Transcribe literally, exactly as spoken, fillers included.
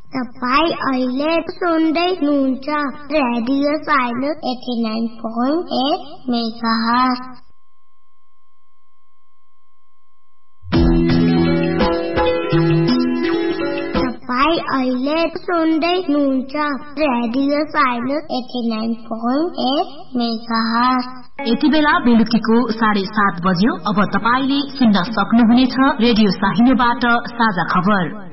तपाईँ अहिले सुन्दै हुनुहुन्छ radio silence eighty nine point at megahertz. तपाईँ अहिले सुन्दै हुनुहुन्छ radio silence eighty nine point at megahertz. यति बेला बेलुकीको साढे सात बज्यो। अब तपाईले सुन्न सक्नुहुनेछ रेडियो साहिनेबाट साझा खबर।